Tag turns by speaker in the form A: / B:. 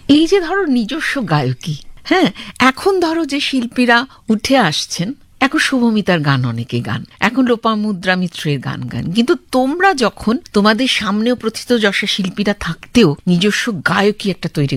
A: এই যে ধরো নিজস্ব গায়কী, হ্যাঁ, এখন ধরো যে শিল্পীরা উঠে আসছেন, এখন শুভমিতার গান অনেকে গান, এখন লোপামুদ্রা মিত্রের গান গান, কিন্তু তোমরা যখন তোমাদের সামনেও প্রথিতযশা শিল্পীরা থাকতেও নিজস্ব গায়কী একটা তৈরি